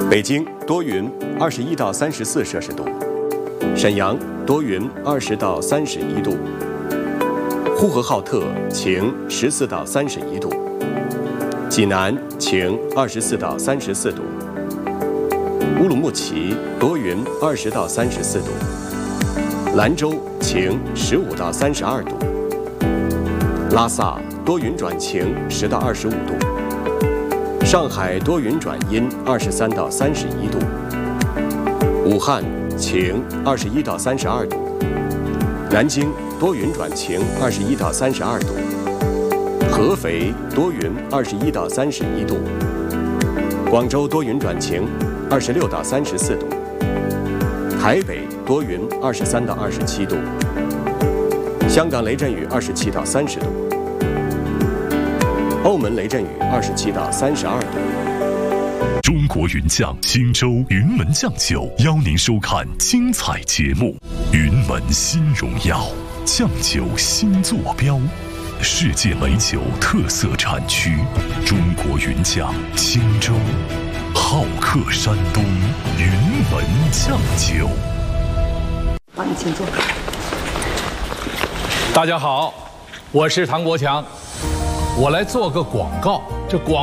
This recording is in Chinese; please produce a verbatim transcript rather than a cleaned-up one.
北京多云，二十一到三十四摄氏度；沈阳多云，二十到三十一度；呼和浩特晴，十四到三十一度；济南晴，二十四到三十四度；乌鲁木齐多云，二十到三十四度；兰州晴，十五到三十二度；拉萨多云转晴，十到二十五度。上海多云转阴，二十三到三十一度；武汉晴，二十一到三十二度；南京多云转晴，二十一到三十二度；合肥多云，二十一到三十一度；广州多云转晴，二十六到三十四度；台北多云，二十三到二十七度；香港雷阵雨，二十七到三十度。澳门雷阵雨二十七到三十二度。 中国云酱新州云门酱酒邀您收看精彩节目。云门新荣耀，酱酒新坐标，世界美酒特色产区，中国云酱青州，好客山东，云门酱酒。 好，你请坐。 大家好，我是唐国强。我来做个广告，这广。